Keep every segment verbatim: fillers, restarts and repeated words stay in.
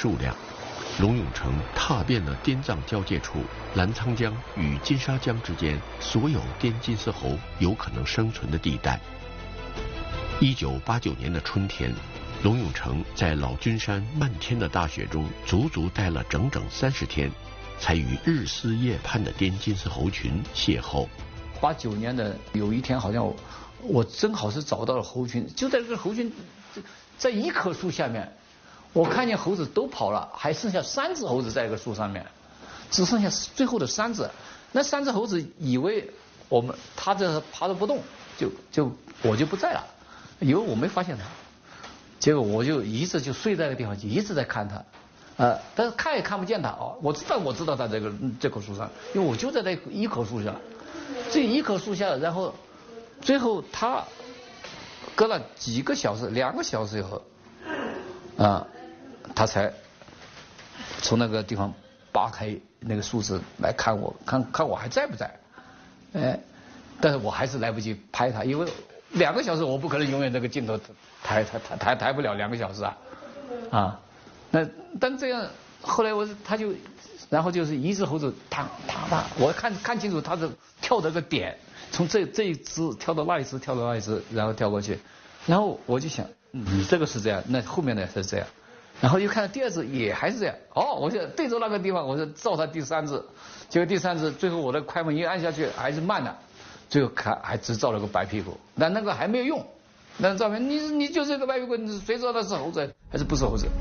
数量。龙永成踏遍了滇藏交界处、澜沧江与金沙江之间所有滇金丝猴有可能生存的地带。一九八九年的春天，龙永成在老君山漫天的大雪中足足待了整整三十天，才与日思夜盼的滇金丝猴群邂逅。 八九年的有一天，好像我我正好是找到了猴群，就在这个猴群在一棵树下面。我看见猴子都跑了，还剩下三只猴子在一个树上面，只剩下最后的三只。那三只猴子以为我们它这爬着不动，就就我就不在了，以为我没发现它。结果我就一直就睡在那个地方，就一直在看它，呃，但是看也看不见它哦。我知道我知道它这个这棵树上，因为我就在那一棵树下，这一棵树下，然后最后它隔了几个小时，两个小时以后，啊。他才从那个地方扒开那个树枝来看我，看看我还在不在，哎，但是我还是来不及拍他，因为两个小时我不可能永远这个镜头抬抬抬抬抬不了两个小时啊，啊，那但这样后来我他就，然后就是一只猴子啪啪啪，我看看清楚他的跳的个点，从这这一只跳到那一只，跳到那一只，然后跳过去，然后我就想，你这个是这样，那后面的是这样。然后又看到第二只也还是这样，哦，我就对着那个地方，我就照它第三只，结果第三只最后我的快门一按下去还是慢了，最后看还只照了个白屁股，但那个还没有用，那照片你你就这个白屁股，你谁知道它是猴子还是不是猴子？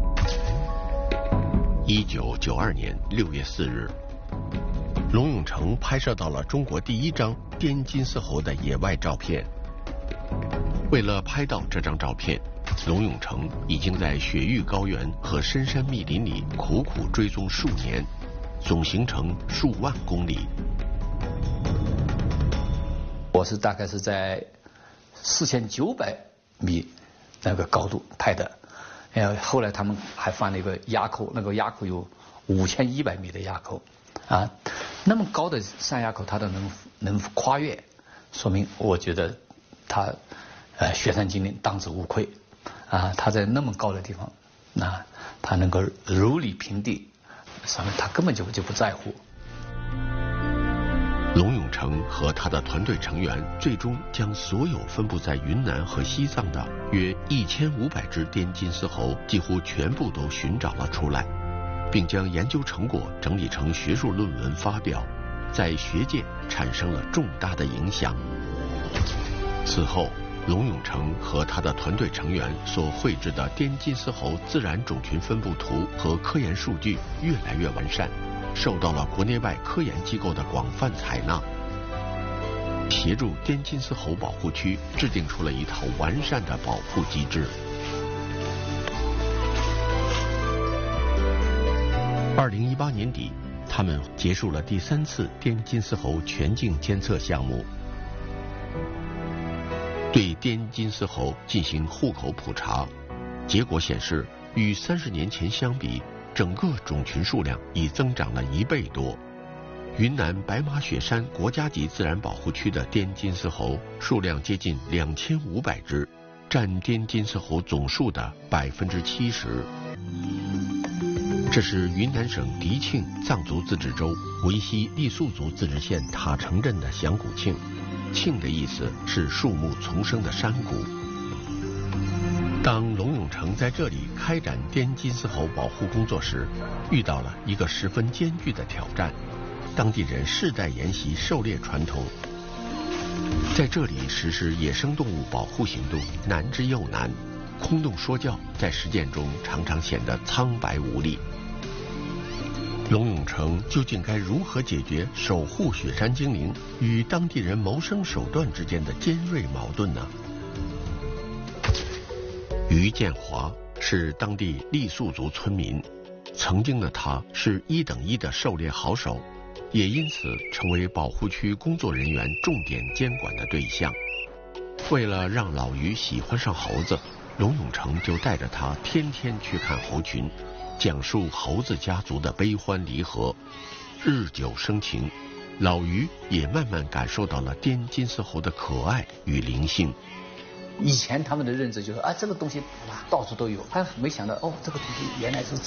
一九九二年六月四日，龙永成拍摄到了中国第一张滇金丝猴的野外照片。为了拍到这张照片，龙永成已经在雪域高原和深山密林里苦苦追踪数年，总行程数万公里。 我是大概是在四千九百米那个高度拍的，呃，后来他们还放了一个垭口，那个垭口有五千一百米的垭口，啊，那么高的山垭口它都能能跨越，说明我觉得他呃雪山精灵当之无愧。啊，他在那么高的地方，那他能够如履平地，说明他根本就就不在乎。 龙永成和他的团队成员最终将所有分布在云南和西藏的约一千五百只滇金丝猴几乎全部都寻找了出来，并将研究成果整理成学术论文发表，在学界产生了重大的影响。此后，龙永成和他的团队成员所绘制的滇金丝猴自然种群分布图和科研数据越来越完善，受到了国内外科研机构的广泛采纳，协助滇金丝猴保护区制定出了一套完善的保护机制。二零一八年底，他们结束了第三次滇金丝猴全境监测项目，对滇金丝猴进行户口普查，结果显示，与三十年前相比，整个种群数量已增长了一倍多。云南白马雪山国家级自然保护区的滇金丝猴数量接近两千五百只，占滇金丝猴总数的百分之七十。这是云南省迪庆藏族自治州维西傈僳族自治县塔城镇的响谷庆。庆的意思是树木丛生的山谷。当龙永成在这里开展滇金丝猴保护工作时，遇到了一个十分艰巨的挑战。当地人世代沿袭狩猎传统，在这里实施野生动物保护行动难之又难，空洞说教在实践中常常显得苍白无力。龙永成究竟该如何解决守护雪山精灵与当地人谋生手段之间的尖锐矛盾呢？于建华是当地傈僳族村民，曾经的他是一等一的狩猎好手，也因此成为保护区工作人员重点监管的对象。为了让老于喜欢上猴子，龙永成就带着他天天去看猴群，讲述猴子家族的悲欢离合。日久生情，老于也慢慢感受到了滇金丝猴的可爱与灵性。 以前他们的认知就是啊，这个东西到处都有，他没想到哦，这个东西原来是